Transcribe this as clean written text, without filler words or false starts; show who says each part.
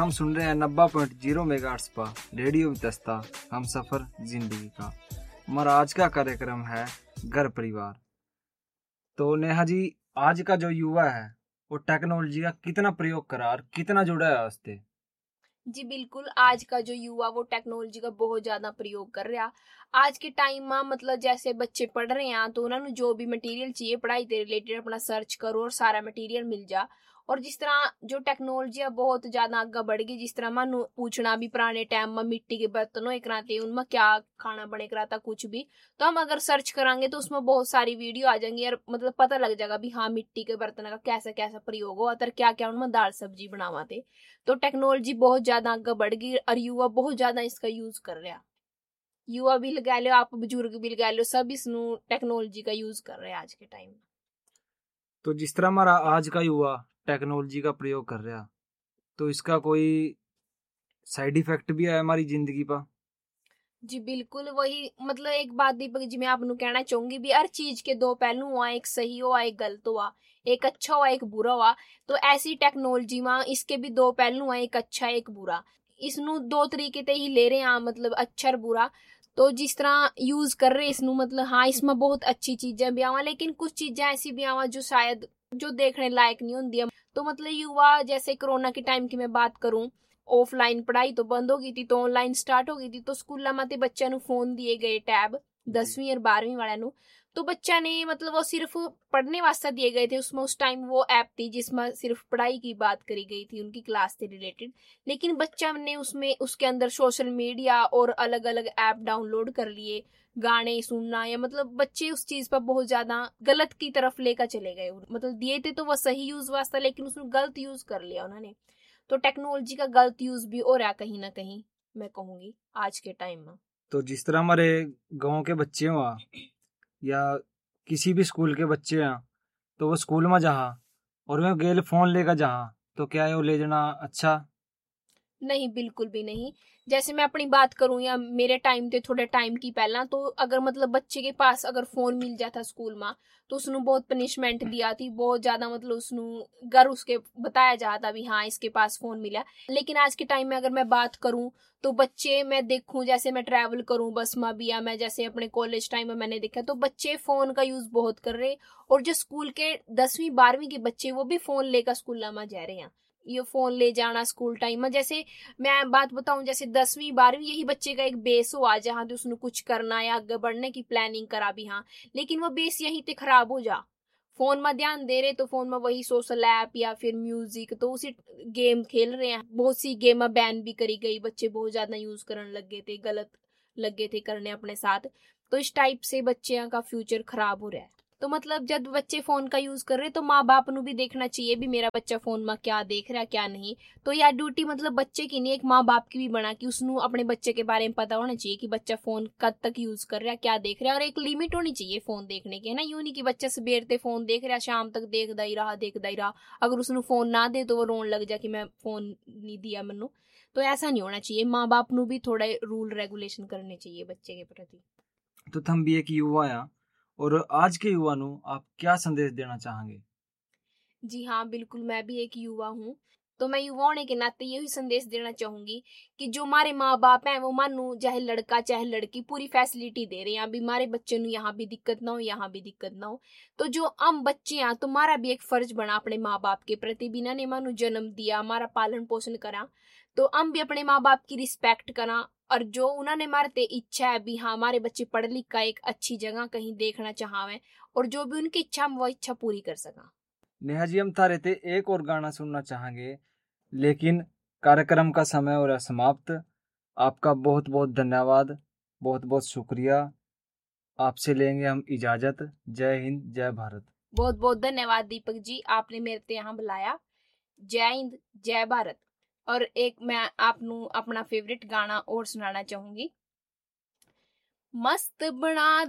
Speaker 1: हम सुन रहे हैं 90.0 मेगाहर्ट्ज पर रेडियो वितस्ता हम सफर जिंदगी का। हमारा आज का कार्यक्रम है घर परिवार। तो नेहा जी, आज का जो युवा है वो टेक्नोलॉजी का कितना प्रयोग करा और कितना जुड़ा है उससे?
Speaker 2: जी बिल्कुल, आज का जो युवा वो टेक्नोलॉजी का बहुत ज्यादा प्रयोग कर रहा। आज के टाइम में मतलब जैसे बच्चे पढ़ रहे हैं तो उन्होंने जो भी मटेरियल चाहिए पढ़ाई से रिलेटेड अपना सर्च करो और सारा मटेरियल मिल जा। और जिस तरह जो टेक्नोलॉजी है बहुत ज्यादा आगे बढ़ गई, जिस तरह मानो पूछना भी पुराने टाइम में मिट्टी के बर्तनों एक राते उनमें क्या खाना बने करा था कुछ भी, तो हम अगर सर्च करांगे तो उसमें बहुत सारी वीडियो आ जाएंगी और मतलब पता लग जाएगा भी हाँ मिट्टी के बर्तन का कैसा कैसा प्रयोग हुआ था, क्या क्या उनमें दाल सब्जी बनावा थे। तो टेक्नोलॉजी बहुत ज्यादा आगे बढ़ गई और युवा बहुत ज्यादा इसका यूज कर रहा। युवा भी लगा लो, आप बुजुर्ग भी लगा लो, सब इस टेक्नोलॉजी का यूज कर रहे हैं आज के टाइम में।
Speaker 1: तो जिस तरह हमारा आज का युवा टेक्नोलॉजी का प्रयोग कर रहा, तो इसका कोई साइड इफेक्ट भी है हमारी जिंदगी पर?
Speaker 2: जी बिल्कुल, वही मतलब एक बात दीपक जी मैं आपको कहना चाहूंगी भी, हर चीज के दो पहलू हुआ, एक सही हुआ एक गलत हुआ, एक अच्छा हुआ एक बुरा हुआ। तो ऐसी टेक्नोलॉजी में इसके भी दो पहलू हुआ, एक अच्छा एक बुरा। इसनु दो तरीके ते ही ले रहे हैं, मतलब अच्छा और बुरा। तो जिस तरह यूज कर रहे इसनु मतलब हाँ इसमें बहुत अच्छी चीजें भी आवा, लेकिन कुछ चीजें ऐसी भी आवा जो शायद जो देखने लायक नहीं होती। तो मतलब युवा जैसे कोरोना के टाइम की मैं बात करूं, ऑफलाइन पढ़ाई तो बंद हो गई थी तो ऑनलाइन स्टार्ट हो गई थी। तो स्कूलों में बच्चों ਨੂੰ फोन दिए गए टैब 10वीं और 12वीं वाले ਨੂੰ। तो बच्चा ने मतलब वो सिर्फ पढ़ने वास्ते दिए गए थे, उसमें उस टाइम वो ऐप थी जिसमें सिर्फ पढ़ाई की बात करी गई थी उनकी क्लास से रिलेटेड। लेकिन बच्चा ने उसमें उसके अंदर सोशल मीडिया और अलग अलग ऐप डाउनलोड कर लिए, गाने सुनना, या मतलब बच्चे उस चीज पर बहुत ज्यादा गलत की तरफ लेकर चले गए। मतलब दिए थे तो वो सही यूज वास्ता, लेकिन उसमें गलत यूज कर लिया उन्होंने। तो टेक्नोलॉजी का गलत यूज भी हो रहा है कहीं ना कहीं, मैं कहूंगी आज के टाइम में।
Speaker 1: तो जिस तरह हमारे गांव के बच्चे हुआ या किसी भी स्कूल के बच्चे हैं, तो वो स्कूल में जहाँ और मैं गेल फोन लेकर जहाँ, तो क्या है वो ले जाना अच्छा?
Speaker 2: नहीं बिल्कुल भी नहीं। जैसे मैं अपनी बात करूं या मेरे टाइम थे थोड़े टाइम की पहला, तो अगर मतलब बच्चे के पास अगर फोन मिल जाता स्कूल में तो उसनु बहुत पनिशमेंट दिया थी, बहुत ज्यादा मतलब उसनु घर उसके बताया जाता भी हाँ इसके पास फोन मिला। लेकिन आज के टाइम में अगर मैं बात करूं तो बच्चे मैं देखूं, जैसे मैं ट्रैवल करूं बस में भी या मैं जैसे अपने कॉलेज टाइम में मैंने देखा तो बच्चे फोन का यूज बहुत कर रहे। और जो स्कूल के 10वीं 12वीं के बच्चे वो भी फोन लेकर स्कूल में जा रहे हैं। ये फोन ले जाना स्कूल टाइम में, जैसे मैं बात बताऊं जैसे 10वीं 12वीं यही बच्चे का एक बेस हो आ जहां तो उसने कुछ करना या आगे बढ़ने की प्लानिंग करा भी हाँ, लेकिन वो बेस यहीं ते खराब हो जा। फोन में ध्यान दे रहे तो फोन में वही सोशल ऐप या फिर म्यूजिक, तो उसी गेम खेल रहे हैं। बहुत सी गेम बैन भी करी गई, बच्चे बहुत ज्यादा यूज करने लगे थे, गलत लगे थे करने अपने साथ। तो इस टाइप से बच्चे का फ्यूचर खराब हो रहा है। तो मतलब जब बच्चे फोन का यूज कर रहे तो माँ बाप नु भी देखना चाहिए भी मेरा बच्चा फोन में क्या देख रहा है क्या नहीं। तो यह ड्यूटी मतलब बच्चे की नहीं, एक माँ बाप की भी बना कि उसनु अपने बच्चे के बारे में पता होना चाहिए कि बच्चा फोन कब तक यूज कर रहा है, क्या देख रहा है, और एक लिमिट होनी चाहिए फोन देखने की, है ना। यूं नहीं कि बच्चा सबेरते फोन देख रहा है शाम तक देखता ही रहा देखता ही रहा, अगर उसने फोन ना दे तो वो रोन लग जाए कि मैं फोन नहीं दिया मनु। तो ऐसा नहीं होना चाहिए, माँ बाप नु भी थोड़ा रूल रेगुलेशन करने चाहिए बच्चे के प्रति।
Speaker 1: तो हम भी एक युवा हैं, और आज के युवा नु आप क्या संदेश देना चाहेंगे?
Speaker 2: जी हाँ बिल्कुल, मैं भी एक युवा हूँ। तो मैं युवा होने के नाते यही संदेश देना चाहूंगी कि जो हमारे माँ बाप हैं वो मानो चाहे लड़का चाहे लड़की पूरी फैसिलिटी दे रहे हैं, अभी हमारे बच्चे नु यहाँ भी दिक्कत ना हो यहाँ भी दिक्कत ना हो। तो जो हम बच्चे हैं तो हमारा भी एक फर्ज बना अपने माँ बाप के प्रति, बिना ने मानो जन्म दिया हमारा पालन पोषण करा, तो हम भी अपने माँ बाप की रिस्पेक्ट करा। और जो उन्होंने हमारे ते इच्छा है भी हाँ हमारे बच्चे पढ़ लिख का एक अच्छी जगह कहीं देखना चाहवे, और जो भी उनकी इच्छा हम वो इच्छा पूरी कर सका।
Speaker 1: नेहा जी, हम थारे ते एक और गाना सुनना चाहेंगे, लेकिन कार्यक्रम का समय हो रहा समाप्त। आपका बहुत बहुत धन्यवाद, बहुत बहुत शुक्रिया। आपसे लेंगे हम इजाजत। जय हिंद, जय भारत।
Speaker 2: बहुत बहुत धन्यवाद दीपक जी, आपने मेरे ते यहाँ बुलाया। जय हिंद जय भारत। और एक मैं आपनु अपना फेवरेट गाना और सुनाना चाहूंगी। मस्त बना